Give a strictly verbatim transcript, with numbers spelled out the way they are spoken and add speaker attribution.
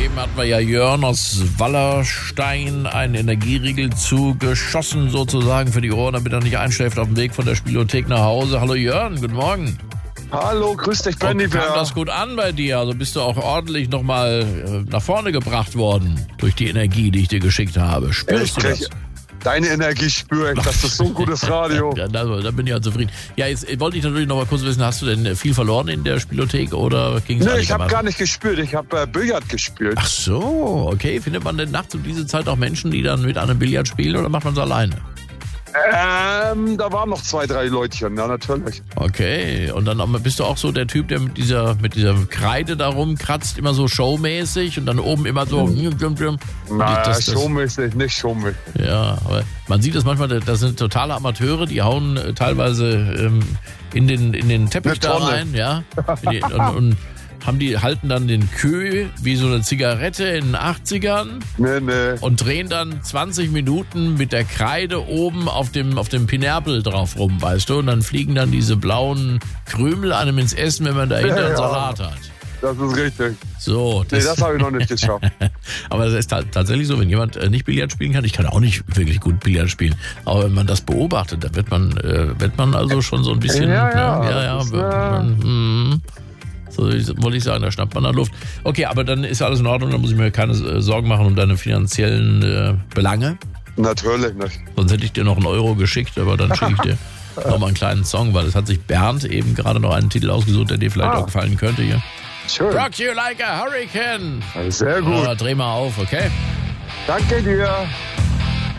Speaker 1: Eben hatten wir ja Jörn aus Wallerstein einen Energieriegel zugeschossen sozusagen für die Ohren, damit er nicht einschläft auf dem Weg von der Spielothek nach Hause. Hallo Jörn, guten Morgen.
Speaker 2: Hallo, grüß dich, Benny.
Speaker 1: Kam das gut an bei dir? Also bist du auch ordentlich nochmal äh, nach vorne gebracht worden durch die Energie, die ich dir geschickt habe. Spürst du das?
Speaker 2: Deine Energie spüre ich, das ist so ein gutes Radio.
Speaker 1: Ja, da, da bin ich ja zufrieden. Ja, jetzt wollte ich natürlich noch mal kurz wissen, hast du denn viel verloren in der Spielothek oder ging es?
Speaker 2: Nee, ich habe gar nicht gespielt, ich habe äh, Billard gespielt.
Speaker 1: Ach so, okay. Findet man denn nachts um diese Zeit auch Menschen, die dann mit einem Billard spielen oder macht man es alleine?
Speaker 2: Ähm, da waren noch zwei, drei Leutchen, ja, natürlich.
Speaker 1: Okay, und dann bist du auch so der Typ, der mit dieser, mit dieser Kreide da rumkratzt, immer so showmäßig und dann oben immer so...
Speaker 2: Nein, das, das, showmäßig, nicht showmäßig.
Speaker 1: Ja, aber man sieht das manchmal, das sind totale Amateure, die hauen äh, teilweise ähm, in, den, in den Teppich da rein, ja, die, und, und haben die, halten dann den Kö wie so eine Zigarette in den achtzigern
Speaker 2: nee, nee.
Speaker 1: und drehen dann zwanzig Minuten mit der Kreide oben auf dem, auf dem Pineapple drauf rum, weißt du? Und dann fliegen dann diese blauen Krümel einem ins Essen, wenn man dahinter ja, einen Salat hat.
Speaker 2: Das ist richtig.
Speaker 1: So, das
Speaker 2: nee, das habe ich noch nicht geschafft.
Speaker 1: Aber das ist ta- tatsächlich so, wenn jemand äh, nicht Billard spielen kann, ich kann auch nicht wirklich gut Billard spielen, aber wenn man das beobachtet, dann wird man, äh, wird man also schon so ein bisschen...
Speaker 2: Ja, ja,
Speaker 1: ne, ja, ja,
Speaker 2: ist,
Speaker 1: man, hm, so wollte ich sagen, da schnappt man an Luft. Okay, aber dann ist alles in Ordnung, dann muss ich mir keine äh, Sorgen machen um deine finanziellen äh, Belange.
Speaker 2: Natürlich nicht.
Speaker 1: Sonst hätte ich dir noch einen Euro geschickt, aber dann schicke ich dir nochmal einen kleinen Song, weil es hat sich Bernd eben gerade noch einen Titel ausgesucht, der dir vielleicht ah. auch gefallen könnte hier.
Speaker 2: Schön.
Speaker 1: Rock you like a hurricane.
Speaker 2: Sehr gut.
Speaker 1: Ja, dreh mal auf, okay?
Speaker 2: Danke dir.